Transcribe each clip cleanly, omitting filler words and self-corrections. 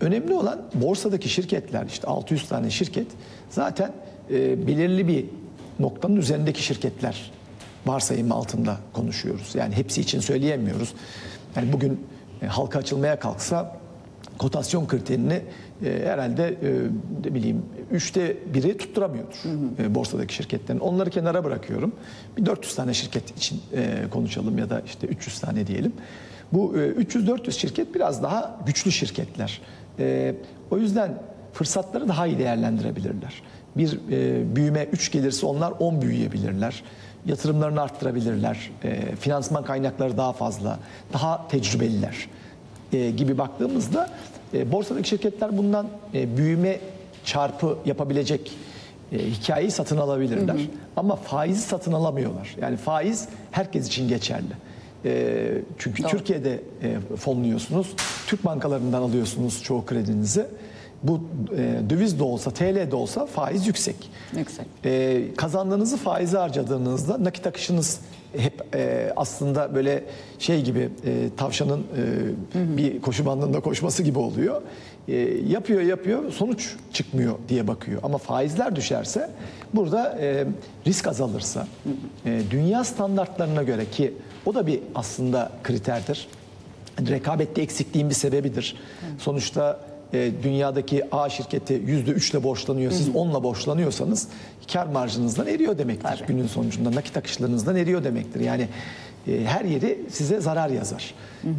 önemli olan borsadaki şirketler, işte 600 tane şirket zaten belirli bir noktanın üzerindeki şirketler varsayımı altında konuşuyoruz. Yani hepsi için söyleyemiyoruz. Yani bugün halka açılmaya kalksa kotasyon kriterini herhalde ne bileyim 1/3 tutturamıyordur borsadaki şirketlerin. Onları kenara bırakıyorum. Bir 400 tane şirket için konuşalım ya da işte 300 tane diyelim. Bu 300-400 şirket biraz daha güçlü şirketler. O yüzden fırsatları daha iyi değerlendirebilirler. Bir büyüme 3 gelirse onlar 10 büyüyebilirler. Yatırımlarını arttırabilirler. Finansman kaynakları daha fazla, daha tecrübeliler gibi baktığımızda borsadaki şirketler bundan büyüme çarpı yapabilecek hikayeyi satın alabilirler. Ama faizi satın alamıyorlar. Yani faiz herkes için geçerli. Çünkü doğru. Türkiye'de fonluyorsunuz, Türk bankalarından alıyorsunuz çoğu kredinizi. Bu döviz de olsa, TL de olsa faiz yüksek. Kazandığınızı faize harcadığınızda nakit akışınız hep aslında böyle şey gibi tavşanın bir koşu bandında koşması gibi oluyor. Yapıyor sonuç çıkmıyor diye bakıyor. Ama faizler düşerse burada risk azalırsa dünya standartlarına göre ki o da bir aslında kriterdir. Rekabette eksikliğin bir sebebidir. Sonuçta dünyadaki A şirketi %3'le borçlanıyor, siz 10'la borçlanıyorsanız kar marjınızdan eriyor demektir. Tabii. Günün sonucunda nakit akışlarınızdan eriyor demektir. Yani her yeri size zarar yazar.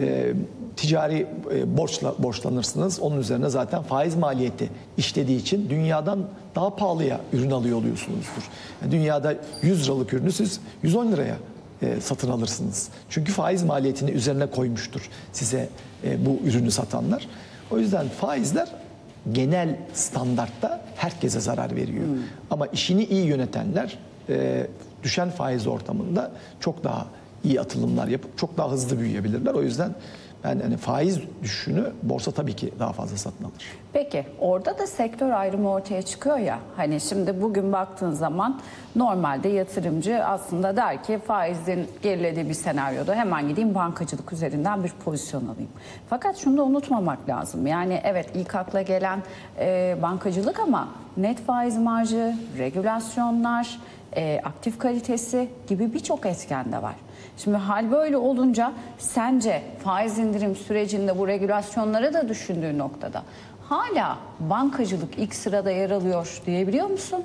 Ticari borçla borçlanırsınız. Onun üzerine zaten faiz maliyeti işlediği için dünyadan daha pahalıya ürün alıyor oluyorsunuzdur. Yani dünyada 100 liralık ürünü siz 110 liraya satın alırsınız. Çünkü faiz maliyetini üzerine koymuştur size bu ürünü satanlar. O yüzden faizler genel standartta herkese zarar veriyor. Ama işini iyi yönetenler düşen faiz ortamında çok daha iyi atılımlar yapıp çok daha hızlı büyüyebilirler. O yüzden ben hani faiz düşüşünü borsa tabii ki daha fazla satın alır. Peki orada da sektör ayrımı ortaya çıkıyor ya. Hani şimdi bugün baktığın zaman normalde yatırımcı aslında der ki faizin gerilediği bir senaryoda hemen gideyim bankacılık üzerinden bir pozisyon alayım. Fakat şunu da unutmamak lazım. Yani evet ilk akla gelen bankacılık ama net faiz marjı, regülasyonlar, aktif kalitesi gibi birçok etken de var. Şimdi hal böyle olunca sence faiz indirim sürecinde bu regülasyonları da düşündüğü noktada hala bankacılık ilk sırada yer alıyor diyebiliyor musun?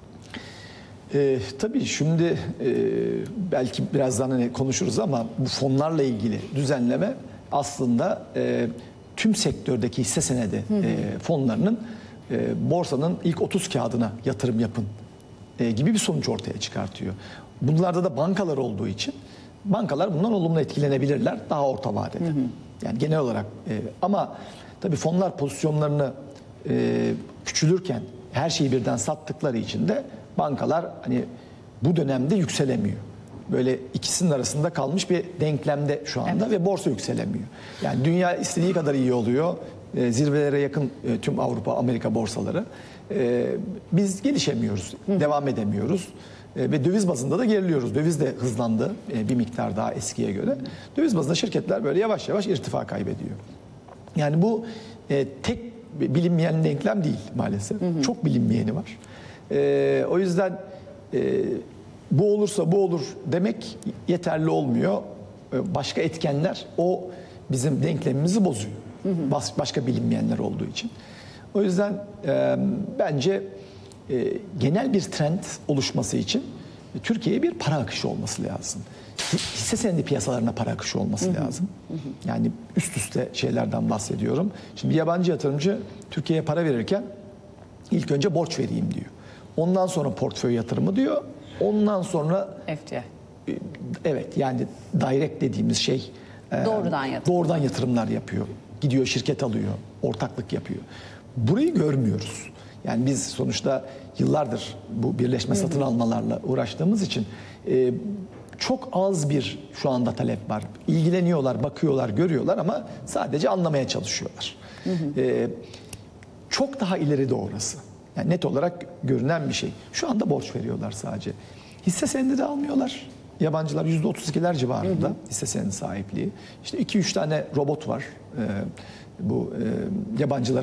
Tabii şimdi belki birazdan hani konuşuruz ama bu fonlarla ilgili düzenleme aslında tüm sektördeki hisse senedi fonlarının borsanın ilk 30 kağıdına yatırım yapın gibi bir sonuç ortaya çıkartıyor. Bunlarda da bankalar olduğu için bankalar bundan olumlu etkilenebilirler daha orta vadede. Yani genel olarak ama tabii fonlar pozisyonlarını küçülürken her şeyi birden sattıkları için de bankalar hani bu dönemde yükselemiyor. Böyle ikisinin arasında kalmış bir denklemde şu anda ve borsa yükselemiyor. Yani dünya istediği kadar iyi oluyor. Zirvelere yakın tüm Avrupa, Amerika borsaları. Biz gelişemiyoruz, devam edemiyoruz. Ve döviz bazında da geriliyoruz. Döviz de hızlandı bir miktar daha eskiye göre. Döviz bazında şirketler böyle yavaş yavaş irtifa kaybediyor. Yani bu tek bilinmeyen denklem değil maalesef. Çok bilinmeyeni var. O yüzden bu olursa bu olur demek yeterli olmuyor. Başka etkenler o bizim denklemimizi bozuyor. Başka bilinmeyenler olduğu için. O yüzden bence genel bir trend oluşması için Türkiye'ye bir para akışı olması lazım. Hisse senedi piyasalarına para akışı olması lazım. Yani üst üste şeylerden bahsediyorum. Şimdi bir yabancı yatırımcı Türkiye'ye para verirken ilk önce borç vereyim diyor. Ondan sonra portföy yatırımı diyor. Ondan sonra FDI. Evet yani direct dediğimiz şey doğrudan yatırımlar yapıyor. Gidiyor şirket alıyor, ortaklık yapıyor. Burayı görmüyoruz. Yani biz sonuçta yıllardır bu birleşme satın almalarla uğraştığımız için çok az bir şu anda talep var. İlgileniyorlar, bakıyorlar, görüyorlar ama sadece anlamaya çalışıyorlar. Çok daha ileride orası. Yani net olarak görünen bir şey. Şu anda borç veriyorlar sadece. Hisse senedi de almıyorlar. Yabancılar %32'ler civarında hisse senedi sahipliği. İşte 2-3 tane robot var. Bu yabancılar